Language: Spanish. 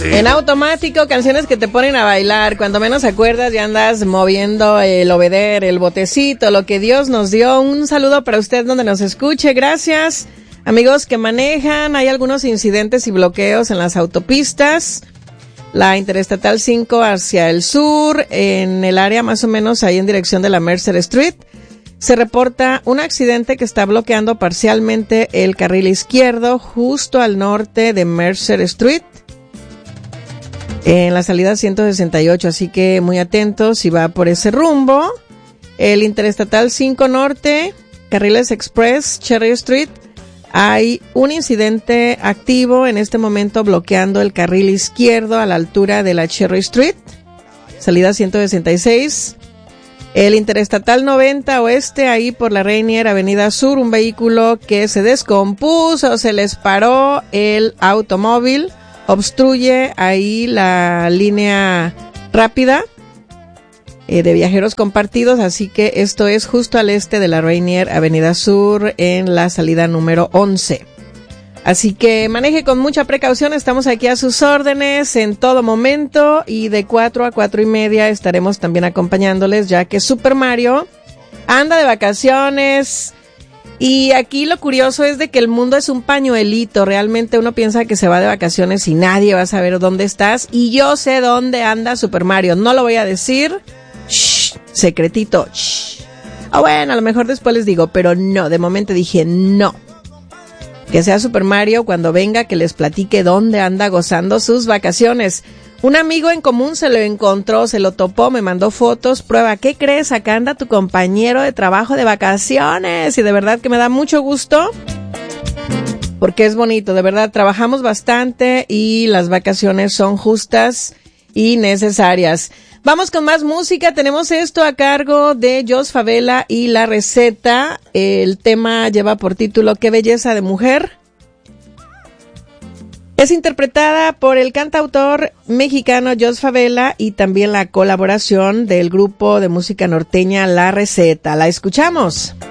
En automático, canciones que te ponen a bailar. Cuando menos acuerdas ya andas moviendo el obeder, el botecito, lo que Dios nos dio. Un saludo para usted donde nos escuche. Gracias, amigos que manejan. Hay algunos incidentes y bloqueos en las autopistas. La Interestatal 5 hacia el sur, en el área más o menos ahí en dirección de la Mercer Street. Se reporta un accidente que está bloqueando parcialmente el carril izquierdo justo al norte de Mercer Street, en la salida 168, así que muy atentos si va por ese rumbo. El Interestatal 5 Norte, carriles express, Cherry Street, hay un incidente activo en este momento bloqueando el carril izquierdo a la altura de la Cherry Street, salida 166. El Interestatal 90 Oeste, ahí por la Rainier Avenida Sur, un vehículo que se descompuso, se les paró el automóvil, obstruye ahí la línea rápida de viajeros compartidos, así que esto es justo al este de la Rainier Avenida Sur en la salida número 11. Así que maneje con mucha precaución, estamos aquí a sus órdenes en todo momento y de 4 a 4:30 estaremos también acompañándoles, ya que Super Mario anda de vacaciones. Y aquí lo curioso es de que el mundo es un pañuelito. Realmente uno piensa que se va de vacaciones y nadie va a saber dónde estás. Y yo sé dónde anda Super Mario. No lo voy a decir. Shh, secretito. Shh. Bueno, a lo mejor después les digo, pero no. De momento dije no. Que sea Super Mario cuando venga que les platique dónde anda gozando sus vacaciones. Un amigo en común se lo encontró, se lo topó, me mandó fotos, prueba, ¿qué crees? Acá anda tu compañero de trabajo de vacaciones y de verdad que me da mucho gusto porque es bonito, de verdad trabajamos bastante y las vacaciones son justas y necesarias. Vamos con más música, tenemos esto a cargo de Jos Favela y La Receta. El tema lleva por título ¿Qué belleza de mujer? Es interpretada por el cantautor mexicano Jos Favela y también la colaboración del grupo de música norteña La Receta. La escuchamos.